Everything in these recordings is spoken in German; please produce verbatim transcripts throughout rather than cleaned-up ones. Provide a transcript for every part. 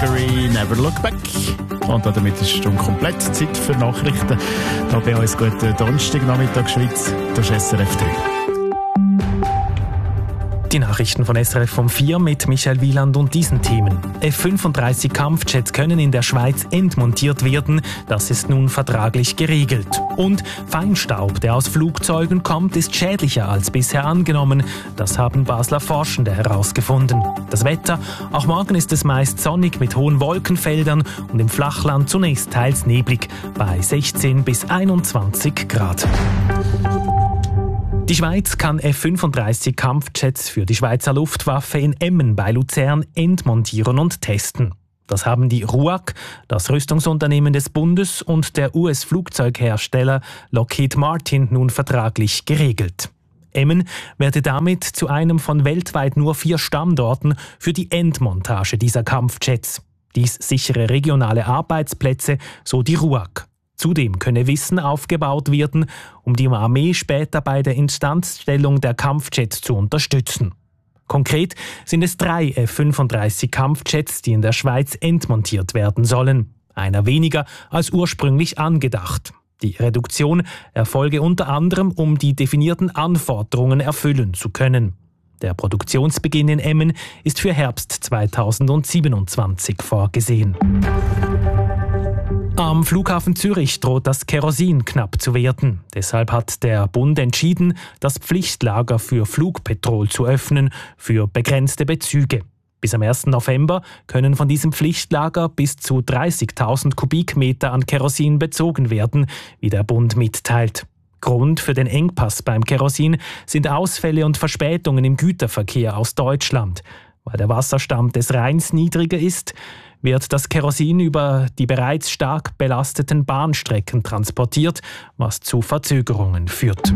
Gregory, Never Look Back. Und damit ist die Stunde komplett. Zeit für Nachrichten. Da bei uns guten Donnerstagnachmittag Schweiz. Das ist S R F drei. Die Nachrichten von S R F um vier mit Michael Wieland und diesen Themen. F fünfunddreißig Kampfjets können in der Schweiz entmontiert werden. Das ist nun vertraglich geregelt. Und Feinstaub, der aus Flugzeugen kommt, ist schädlicher als bisher angenommen. Das haben Basler Forschende herausgefunden. Das Wetter: Auch morgen ist es meist sonnig mit hohen Wolkenfeldern und im Flachland zunächst teils neblig bei sechzehn bis einundzwanzig Grad. Die Schweiz kann F fünfunddreißig Kampfjets für die Schweizer Luftwaffe in Emmen bei Luzern entmontieren und testen. Das haben die R U A C, das Rüstungsunternehmen des Bundes, und der U S-Flugzeughersteller Lockheed Martin nun vertraglich geregelt. Emmen werde damit zu einem von weltweit nur vier Standorten für die Endmontage dieser Kampfjets. Dies sichere regionale Arbeitsplätze, so die R U A C. Zudem könne Wissen aufgebaut werden, um die Armee später bei der Instandstellung der Kampfjets zu unterstützen. Konkret sind es drei F fünfunddreißig Kampfjets, die in der Schweiz entmontiert werden sollen. Einer weniger als ursprünglich angedacht. Die Reduktion erfolge unter anderem, um die definierten Anforderungen erfüllen zu können. Der Produktionsbeginn in Emmen ist für Herbst zweitausendsiebenundzwanzig vorgesehen. Am Flughafen Zürich droht das Kerosin knapp zu werden. Deshalb hat der Bund entschieden, das Pflichtlager für Flugpetrol zu öffnen, für begrenzte Bezüge. Bis am ersten November können von diesem Pflichtlager bis zu dreißigtausend Kubikmeter an Kerosin bezogen werden, wie der Bund mitteilt. Grund für den Engpass beim Kerosin sind Ausfälle und Verspätungen im Güterverkehr aus Deutschland. Weil der Wasserstand des Rheins niedriger ist, wird das Kerosin über die bereits stark belasteten Bahnstrecken transportiert, was zu Verzögerungen führt.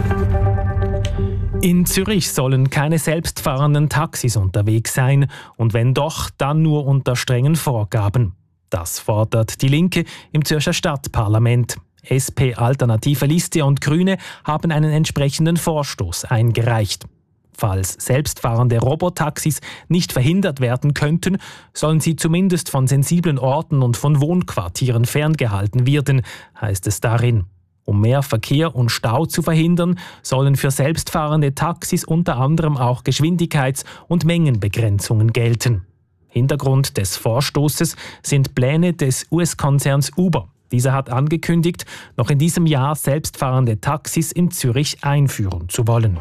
In Zürich sollen keine selbstfahrenden Taxis unterwegs sein und wenn doch, dann nur unter strengen Vorgaben. Das fordert die Linke im Zürcher Stadtparlament. S P, Alternative Liste und Grüne haben einen entsprechenden Vorstoß eingereicht. Falls selbstfahrende Robotaxis nicht verhindert werden könnten, sollen sie zumindest von sensiblen Orten und von Wohnquartieren ferngehalten werden, heißt es darin. Um mehr Verkehr und Stau zu verhindern, sollen für selbstfahrende Taxis unter anderem auch Geschwindigkeits- und Mengenbegrenzungen gelten. Hintergrund des Vorstoßes sind Pläne des U S-Konzerns Uber. Dieser hat angekündigt, noch in diesem Jahr selbstfahrende Taxis in Zürich einführen zu wollen.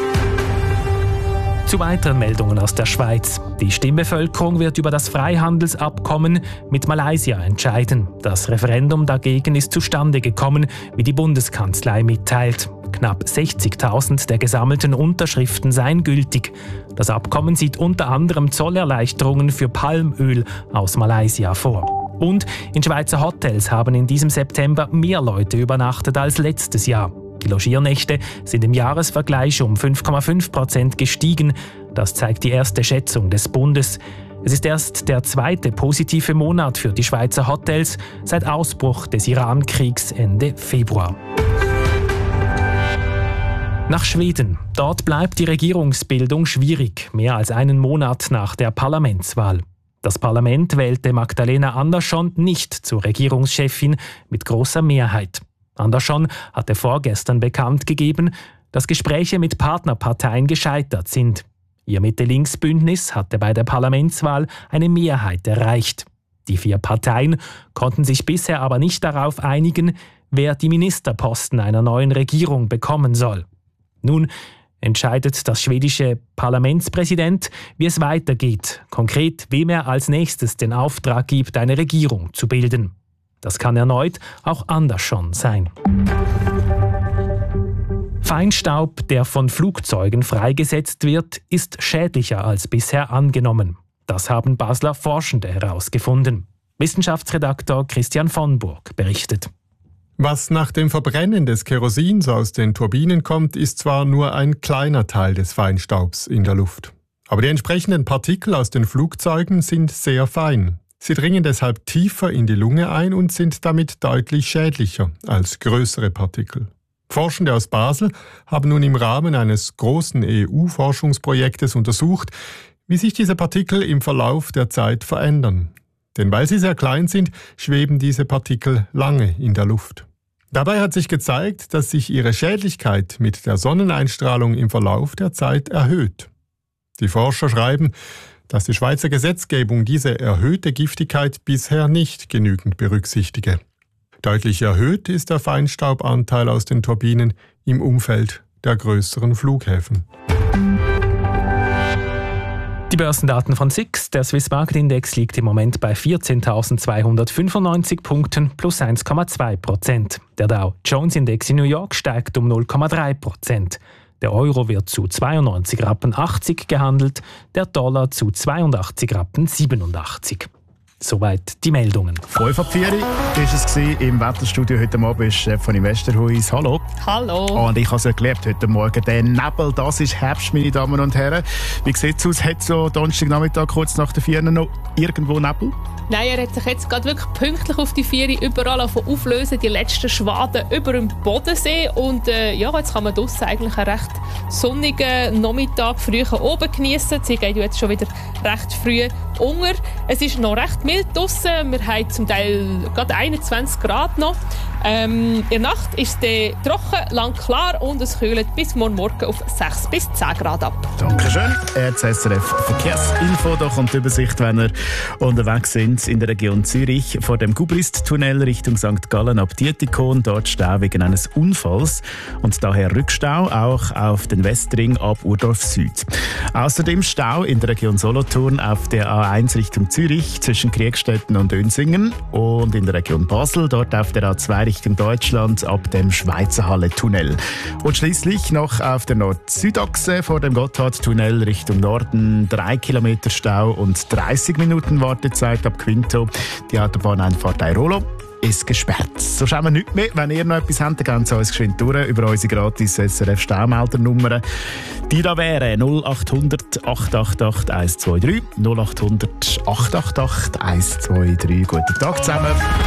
Zu weiteren Meldungen aus der Schweiz. Die Stimmbevölkerung wird über das Freihandelsabkommen mit Malaysia entscheiden. Das Referendum dagegen ist zustande gekommen, wie die Bundeskanzlei mitteilt. Knapp sechzigtausend der gesammelten Unterschriften seien gültig. Das Abkommen sieht unter anderem Zollerleichterungen für Palmöl aus Malaysia vor. Und in Schweizer Hotels haben in diesem September mehr Leute übernachtet als letztes Jahr. Die Logiernächte sind im Jahresvergleich um fünf Komma fünf Prozent gestiegen. Das zeigt die erste Schätzung des Bundes. Es ist erst der zweite positive Monat für die Schweizer Hotels seit Ausbruch des Iran-Kriegs Ende Februar. Nach Schweden. Dort bleibt die Regierungsbildung schwierig, mehr als einen Monat nach der Parlamentswahl. Das Parlament wählte Magdalena Andersson nicht zur Regierungschefin mit großer Mehrheit. Andersson hatte vorgestern bekannt gegeben, dass Gespräche mit Partnerparteien gescheitert sind. Ihr Mitte-Links-Bündnis hatte bei der Parlamentswahl eine Mehrheit erreicht. Die vier Parteien konnten sich bisher aber nicht darauf einigen, wer die Ministerposten einer neuen Regierung bekommen soll. Nun entscheidet das schwedische Parlamentspräsident, wie es weitergeht, konkret wem er als nächstes den Auftrag gibt, eine Regierung zu bilden. Das kann erneut auch Andersson sein. Feinstaub, der von Flugzeugen freigesetzt wird, ist schädlicher als bisher angenommen. Das haben Basler Forschende herausgefunden. Wissenschaftsredaktor Christian von Burg berichtet. Was nach dem Verbrennen des Kerosins aus den Turbinen kommt, ist zwar nur ein kleiner Teil des Feinstaubs in der Luft. Aber die entsprechenden Partikel aus den Flugzeugen sind sehr fein. Sie dringen deshalb tiefer in die Lunge ein und sind damit deutlich schädlicher als größere Partikel. Forschende aus Basel haben nun im Rahmen eines großen E U-Forschungsprojektes untersucht, wie sich diese Partikel im Verlauf der Zeit verändern. Denn weil sie sehr klein sind, schweben diese Partikel lange in der Luft. Dabei hat sich gezeigt, dass sich ihre Schädlichkeit mit der Sonneneinstrahlung im Verlauf der Zeit erhöht. Die Forscher schreiben, dass die Schweizer Gesetzgebung diese erhöhte Giftigkeit bisher nicht genügend berücksichtige. Deutlich erhöht ist der Feinstaubanteil aus den Turbinen im Umfeld der größeren Flughäfen. Die Börsendaten von S I X. Der Swiss Market Index liegt im Moment bei vierzehntausendzweihundertfünfundneunzig Punkten plus eins Komma zwei Prozent. Der Dow Jones Index in New York steigt um null Komma drei Prozent. Der Euro wird zu zweiundneunzig Rappen achtzig gehandelt, der Dollar zu zweiundachtzig Rappen siebenundachtzig. Soweit die Meldungen. fünf ab vier war es im Wetterstudio heute Abend, ist Chef von Investorhuis. Hallo. Hallo. Oh, und ich habe es ja geliebt heute Morgen. Der Nebel, das ist Herbst, meine Damen und Herren. Wie sieht es aus? Hat so Donnerstagnachmittag kurz nach der vier noch irgendwo Nebel? Nein, er hat sich jetzt gerade wirklich pünktlich auf die vier überall auflösen, die letzten Schwaden über dem Bodensee. Und äh, ja, jetzt kann man draussen eigentlich einen recht sonnigen Nachmittag früh oben geniessen. Sie geht jetzt schon wieder recht früh unter. Es ist noch recht mild draussen. Wir haben zum Teil gerade einundzwanzig Grad noch. Ähm, in der Nacht ist es trocken, lang klar und es kühlt bis morgen Morgen auf sechs bis zehn Grad ab. Dankeschön. Das S R F Verkehrsinfo. Da kommt die Übersicht, wenn ihr unterwegs sind in der Region Zürich vor dem Gubrist-Tunnel Richtung Sankt Gallen ab Dietikon. Dort Stau wegen eines Unfalls und daher Rückstau auch auf den Westring ab Urdorf Süd. Außerdem Stau in der Region Solothurn auf der A eins Richtung Zürich zwischen Kriegstetten und Önsingen und in der Region Basel dort auf der A zwei Richtung Deutschland ab dem Schweizerhalle-Tunnel. Und schließlich noch auf der Nord-Süd-Achse vor dem Gotthard-Tunnel Richtung Norden drei Kilometer Stau und dreißig Minuten Wartezeit ab Quinto. Die Autobahneinfahrt Airolo ist gesperrt. So schauen wir nicht mehr. Wenn ihr noch etwas habt, dann gehen Sie uns geschwind durch über unsere gratis S R F-Staumelder-Nummer. Die da wären null acht hundert acht acht acht eins zwei drei, null acht hundert acht acht acht eins zwei drei. Guten Tag zusammen.